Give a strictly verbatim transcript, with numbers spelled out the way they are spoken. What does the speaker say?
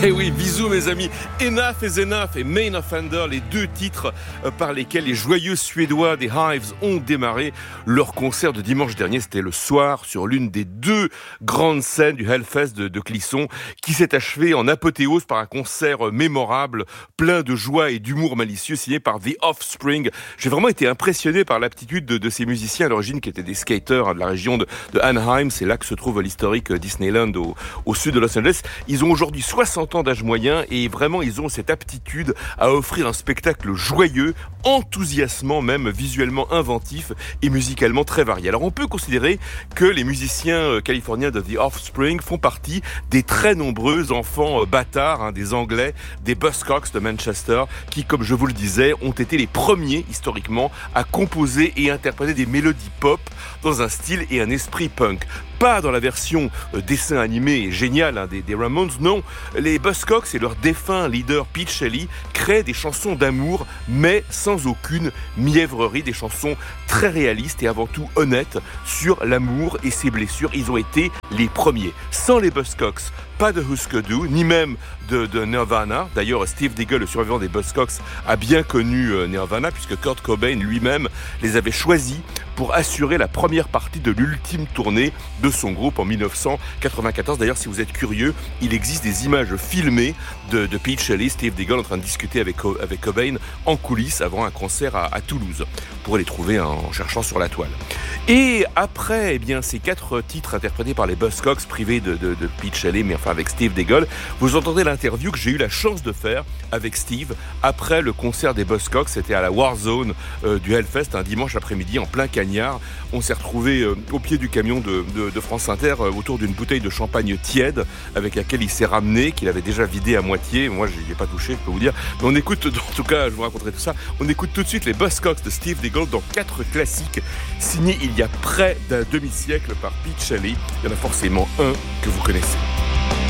Eh oui, bisous mes amis. Enough is Enough et Main Offender, les deux titres par lesquels les joyeux Suédois des Hives ont démarré leur concert de dimanche dernier. C'était le soir sur l'une des deux grandes scènes du Hellfest de, de Clisson, qui s'est achevé en apothéose par un concert mémorable, plein de joie et d'humour malicieux, signé par The Offspring. J'ai vraiment été impressionné par l'aptitude de, de ces musiciens à l'origine, qui étaient des skaters hein, de la région de, de Anaheim. C'est là que se trouve l'historique Disneyland au, au sud de Los Angeles. Ils ont aujourd'hui soixante ans d'âge moyen et vraiment ils ont cette aptitude à offrir un spectacle joyeux, enthousiasmant même, visuellement inventif et musicalement très varié. Alors on peut considérer que les musiciens californiens de The Offspring font partie des très nombreux enfants bâtards, hein, des Anglais, des Buzzcocks de Manchester, qui, comme je vous le disais, ont été les premiers historiquement à composer et interpréter des mélodies pop dans un style et un esprit punk. Pas dans la version euh, dessin animé génial hein, des, des Ramones, non. Les Buzzcocks et leur défunt leader Pete Shelley créent des chansons d'amour, mais sans aucune mièvrerie, des chansons très réalistes et avant tout honnêtes sur l'amour et ses blessures. Ils ont été les premiers. Sans les Buzzcocks, pas de Husker Du, ni même de, de Nirvana. D'ailleurs, Steve Diggle, le survivant des Buzzcocks, a bien connu euh, Nirvana, puisque Kurt Cobain lui-même les avait choisis pour assurer la première partie de l'ultime tournée de son groupe en dix-neuf cent quatre-vingt-quatorze. D'ailleurs, si vous êtes curieux, il existe des images filmées de, de Pete Shelley, Steve Diggle en train de discuter avec, avec Cobain en coulisses avant un concert à, à Toulouse. Vous pourrez les trouver hein, en cherchant sur la toile. Et après eh bien, ces quatre titres interprétés par les Buzzcocks, privés de, de, de Pete Shelley, mais enfin avec Steve Diggle, vous entendrez l'interview que j'ai eu la chance de faire avec Steve après le concert des Buzzcocks. C'était à la Warzone euh, du Hellfest, un dimanche après-midi en plein cagnard. On s'est retrouvés euh, au pied du camion de, de, de France Inter euh, autour d'une bouteille de champagne tiède avec laquelle il s'est ramené, qu'il avait déjà vidé à moitié. Moi, je n'y ai pas touché, je peux vous dire. Mais on écoute, en tout cas, je vous raconterai tout ça. On écoute tout de suite les Buzzcocks de Steve Diggle dans quatre classiques signés il y a près d'un demi-siècle par Pete Shelley. Il y en a forcément un que vous connaissez.